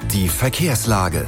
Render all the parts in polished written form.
Die Verkehrslage.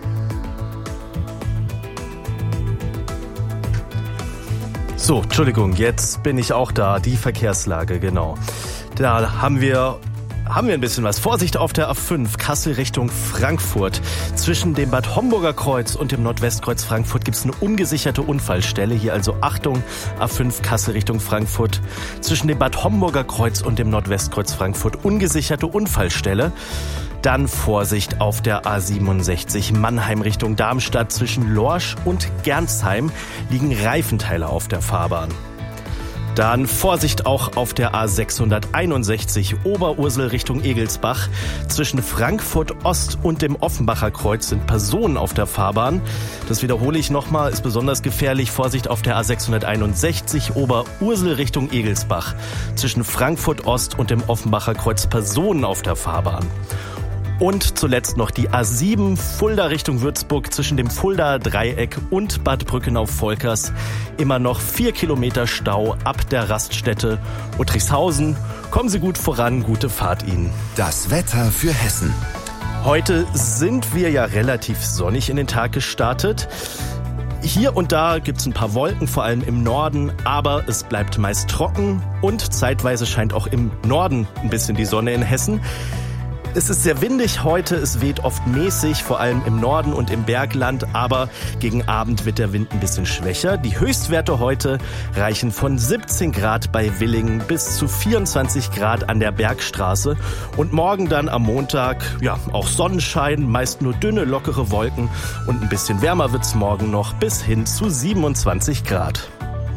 So, Entschuldigung, jetzt bin ich auch da. Die Verkehrslage, genau. Da haben wir ein bisschen was. Vorsicht auf der A5, Kassel Richtung Frankfurt. Zwischen dem Bad Homburger Kreuz und dem Nordwestkreuz Frankfurt gibt es eine ungesicherte Unfallstelle. Hier also Achtung, A5 Kassel Richtung Frankfurt. Zwischen dem Bad Homburger Kreuz und dem Nordwestkreuz Frankfurt ungesicherte Unfallstelle. Dann Vorsicht auf der A67 Mannheim Richtung Darmstadt. Zwischen Lorsch und Gernsheim liegen Reifenteile auf der Fahrbahn. Dann Vorsicht auch auf der A661 Oberursel Richtung Egelsbach. Zwischen Frankfurt Ost und dem Offenbacher Kreuz sind Personen auf der Fahrbahn. Das wiederhole ich nochmal, ist besonders gefährlich. Vorsicht auf der A661 Oberursel Richtung Egelsbach. Zwischen Frankfurt Ost und dem Offenbacher Kreuz Personen auf der Fahrbahn. Und zuletzt noch die A7 Fulda Richtung Würzburg zwischen dem Fuldaer Dreieck und Bad Brückenau-Volkers. Immer noch 4 Kilometer Stau ab der Raststätte Uttrichshausen. Kommen Sie gut voran, gute Fahrt Ihnen. Das Wetter für Hessen. Heute sind wir ja relativ sonnig in den Tag gestartet. Hier und da gibt's ein paar Wolken, vor allem im Norden, aber es bleibt meist trocken und zeitweise scheint auch im Norden ein bisschen die Sonne in Hessen. Es ist sehr windig heute, es weht oft mäßig, vor allem im Norden und im Bergland, aber gegen Abend wird der Wind ein bisschen schwächer. Die Höchstwerte heute reichen von 17 Grad bei Willingen bis zu 24 Grad an der Bergstraße. Und morgen dann am Montag, ja, auch Sonnenschein, meist nur dünne, lockere Wolken und ein bisschen wärmer wird's morgen noch bis hin zu 27 Grad.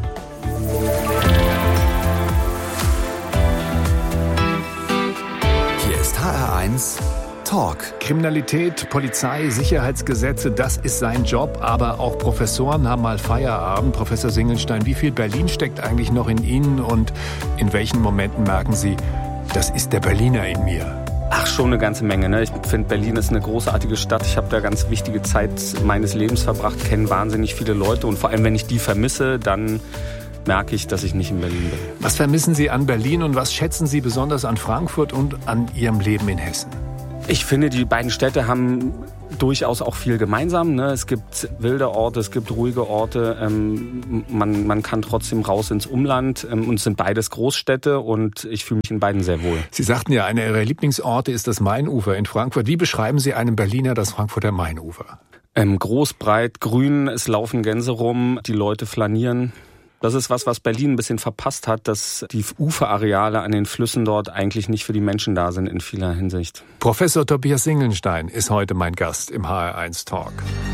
HR1 Talk. Kriminalität, Polizei, Sicherheitsgesetze, das ist sein Job. Aber auch Professoren haben mal Feierabend. Professor Singelstein, wie viel Berlin steckt eigentlich noch in Ihnen? Und in welchen Momenten merken Sie, das ist der Berliner in mir? Ach, schon eine ganze Menge. Ne? Ich finde, Berlin ist eine großartige Stadt. Ich habe da ganz wichtige Zeit meines Lebens verbracht, kenne wahnsinnig viele Leute. Und vor allem, wenn ich die vermisse, dann merke ich, dass ich nicht in Berlin bin. Was vermissen Sie an Berlin und was schätzen Sie besonders an Frankfurt und an Ihrem Leben in Hessen? Ich finde, die beiden Städte haben durchaus auch viel gemeinsam. Ne? Es gibt wilde Orte, es gibt ruhige Orte. Man kann trotzdem raus ins Umland. Und es sind beides Großstädte und ich fühle mich in beiden sehr wohl. Sie sagten ja, einer Ihrer Lieblingsorte ist das Mainufer in Frankfurt. Wie beschreiben Sie einem Berliner das Frankfurter Mainufer? Groß, breit, grün, es laufen Gänse rum, die Leute flanieren. Das ist was Berlin ein bisschen verpasst hat, dass die Uferareale an den Flüssen dort eigentlich nicht für die Menschen da sind in vieler Hinsicht. Professor Tobias Singelstein ist heute mein Gast im HR1 Talk.